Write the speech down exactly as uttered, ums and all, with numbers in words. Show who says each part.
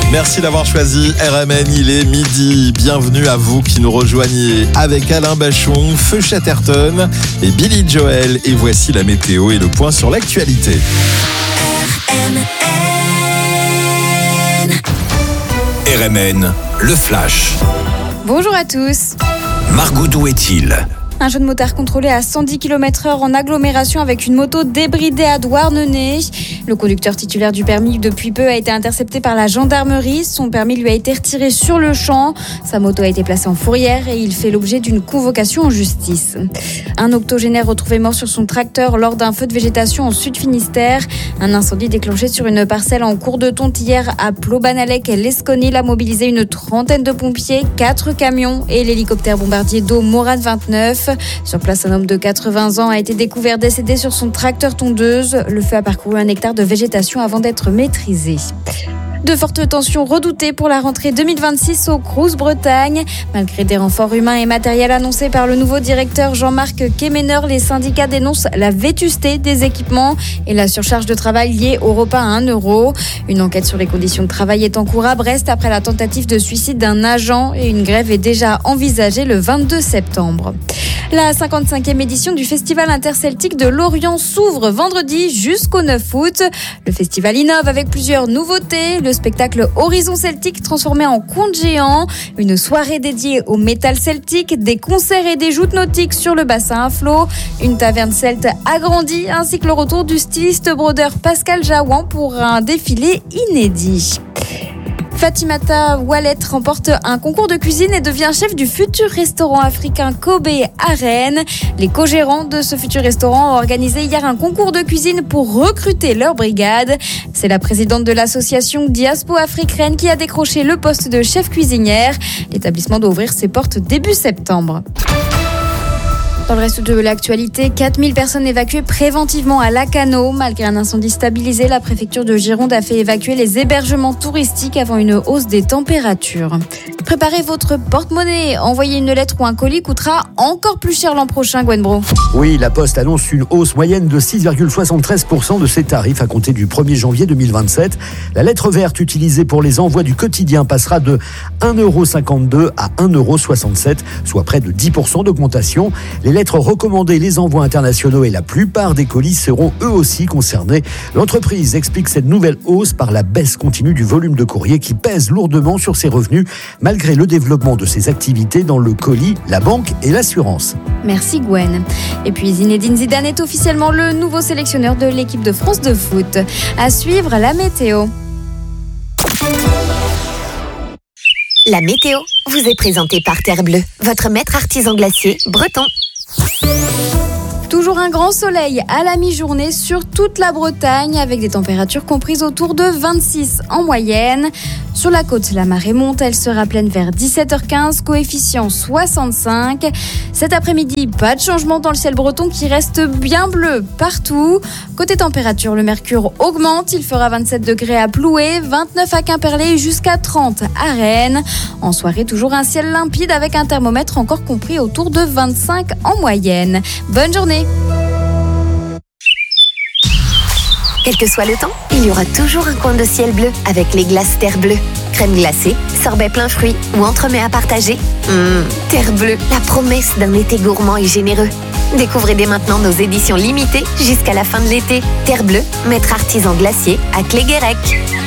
Speaker 1: Merci d'avoir choisi R M N, il est midi. Bienvenue à vous qui nous rejoignez avec Alain Bachon, Feu Chatterton et Billy Joel. Et voici la météo et le point sur l'actualité.
Speaker 2: R M N.
Speaker 3: R M N, le flash.
Speaker 4: Bonjour à tous.
Speaker 3: Margot, d'où est-il ?
Speaker 4: Un jeune motard contrôlé à cent dix kilomètres heure en agglomération avec une moto débridée à Douarnenez. Le conducteur titulaire du permis depuis peu a été intercepté par la gendarmerie. Son permis lui a été retiré sur le champ. Sa moto a été placée en fourrière et il fait l'objet d'une convocation en justice. Un octogénaire retrouvé mort sur son tracteur lors d'un feu de végétation en Sud-Finistère. Un incendie déclenché sur une parcelle en cours de tonte hier à Plobanalec et l'Esconil a mobilisé une trentaine de pompiers, quatre camions et l'hélicoptère bombardier d'eau Morane vingt-neuf. Sur place, un homme de quatre-vingts ans a été découvert décédé sur son tracteur tondeuse. Le feu a parcouru un hectare de végétation avant d'être maîtrisé. De fortes tensions redoutées pour la rentrée deux mille vingt-six au Crous Bretagne. Malgré des renforts humains et matériels annoncés par le nouveau directeur Jean-Marc Kemener, les syndicats dénoncent la vétusté des équipements et la surcharge de travail liée au repas à un euro. Une enquête sur les conditions de travail est en cours à Brest après la tentative de suicide d'un agent et une grève est déjà envisagée le vingt-deux septembre. La cinquante-cinquième édition du Festival interceltique de Lorient s'ouvre vendredi jusqu'au neuf août. Le festival innove avec plusieurs nouveautés. Le spectacle Horizon Celtique transformé en conte géant, une soirée dédiée au métal celtique, des concerts et des joutes nautiques sur le bassin à flot, une taverne celte agrandie ainsi que le retour du styliste brodeur Pascal Jaouan pour un défilé inédit. Fatimata Wallet remporte un concours de cuisine et devient chef du futur restaurant africain Kobe à Rennes. Les co-gérants de ce futur restaurant ont organisé hier un concours de cuisine pour recruter leur brigade. C'est la présidente de l'association Diaspo Afrique Rennes qui a décroché le poste de chef cuisinière. L'établissement doit ouvrir ses portes début septembre. Dans le reste de l'actualité, quatre mille personnes évacuées préventivement à Lacanau. Malgré un incendie stabilisé, la préfecture de Gironde a fait évacuer les hébergements touristiques avant une hausse des températures. Préparez votre porte-monnaie. Envoyer une lettre ou un colis coûtera encore plus cher l'an prochain, Gwen Bro.
Speaker 5: Oui, la Poste annonce une hausse moyenne de six virgule soixante-treize pour cent de ses tarifs à compter du premier janvier deux mille vingt-sept. La lettre verte utilisée pour les envois du quotidien passera de un euro cinquante-deux à un euro soixante-sept, soit près de dix pour cent d'augmentation. Les lettres recommandées, les envois internationaux et la plupart des colis seront eux aussi concernés. L'entreprise explique cette nouvelle hausse par la baisse continue du volume de courrier qui pèse lourdement sur ses revenus, malgré le développement de ses activités dans le colis, la banque et l'assurance.
Speaker 4: Merci Gwen. Et puis Zinedine Zidane est officiellement le nouveau sélectionneur de l'équipe de France de foot. À suivre la météo.
Speaker 2: La météo vous est présentée par Terre Bleue, votre maître artisan glacier breton.
Speaker 4: Toujours un grand soleil à la mi-journée sur toute la Bretagne avec des températures comprises autour de vingt-six en moyenne. Sur la côte, la marée monte, elle sera pleine vers dix-sept heures quinze, coefficient soixante-cinq. Cet après-midi, pas de changement dans le ciel breton qui reste bien bleu partout. Côté température, le mercure augmente, il fera vingt-sept degrés à Ploué, vingt-neuf à Quimperlé et jusqu'à trente à Rennes. En soirée, toujours un ciel limpide avec un thermomètre encore compris autour de vingt-cinq en moyenne. Bonne journée.
Speaker 2: Quel que soit le temps, il y aura toujours un coin de ciel bleu avec les glaces Terre Bleue. Crème glacée, sorbet plein fruits ou entremets à partager. Mmh, Terre Bleue, la promesse d'un été gourmand et généreux. Découvrez dès maintenant nos éditions limitées jusqu'à la fin de l'été. Terre Bleue, maître artisan glacier à Cléguérec.